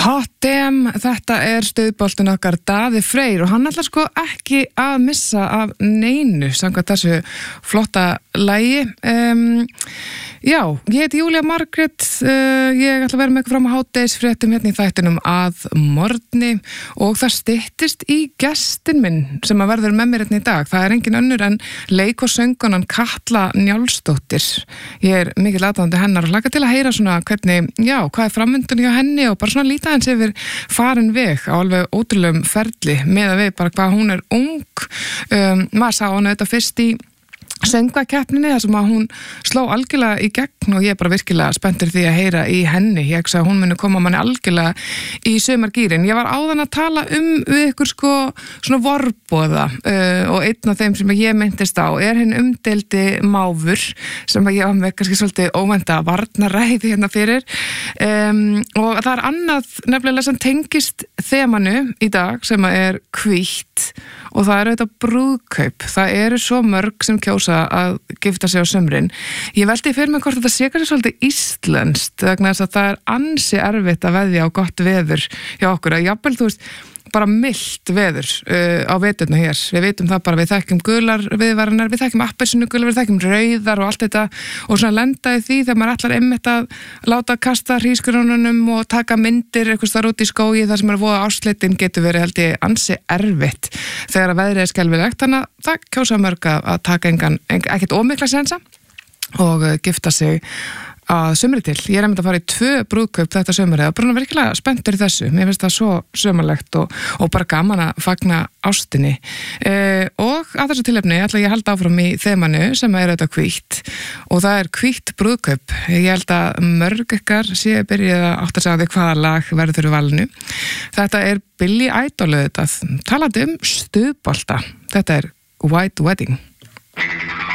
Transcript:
Hot damn, þetta stuðboltinn okkar Daði Freyr og hann ætlar sko ekki að missa af neinu samkvæmt þessu flotta lagi. Já, ég heiti Júlía Margrét, ég ætla að vera með ykkur fram á hádegisfréttum hérna í þættinum að morgni og það styttist í gestin minn sem að verður með mér hérna í dag. Það engin önnur en leik- og söngkonan Katla Njálsdóttir. Ég mikill aðdáandi hennar og hlakka til að heyra svona hvernig, já, hvað framöndun hjá henni og bara svona líta hans yfir farin veg á alveg ótrúlegum ferli með að við bara hvað hún ung. Maður sá hana þetta fyrst í söngvakeppninni þar sem að hún sló algjörlega í gegn og ég bara virkilega spenntur því að heyra í henni. Ég hugsa að hún muni koma manni algjörlega í sumargýrin. Ég var áðan að tala við ykkur sko svona vorboða og einn af þeim sem ég myndist á hinn umdeildi máfur sem að ég var með kannski svolítið óvænta varnaræði hérna fyrir og það annað nefnilega sem tengist þemanu í dag sem að hvítt og það þetta brúðkaup. Það svo mörg sem kjósa að gifta sig á sumrin. Ég velti fyrir mig hvort þetta sé kannski svolítið íslenskt vegna þess að það ansi erfitt að veðja á gott veður hjá okkur. Jafnvel, þú veist, bara milt veður á veturna hér. Við vitum það bara, við þekkjum gular viðvaranir, við þekkjum appelsinu gular, við þekkjum rauðar og allt þetta og svona lenda í því þegar maður ætlar einmitt að láta kasta hrísgrjónunum og taka myndir eitthvað þar út í skógi þar sem voða ásleitin getur verið held ég ansi erfitt þegar að veðrið skelfilegt. Þannig að það kjósa mörg að taka ekkert ómikla sensa og gifta sig að sumri til. Ég einmitt að fara í 2 brúðkaup þetta sumri og bara virkilega spenntur í þessu. Mér finnst það svo sumarlegt og bara gaman að fagna ástinni. Og að þessu tilefni ætla ég að halda áfram í þemanu sem auðvitað hvítt og það hvítt brúðkaup. Ég held að mörg ykkar sé byrjað að átta sig á því hvaða lag verður fyrir valinu. Þetta Billy Idol auðvitað. Talandi stuðbolta. Þetta White Wedding.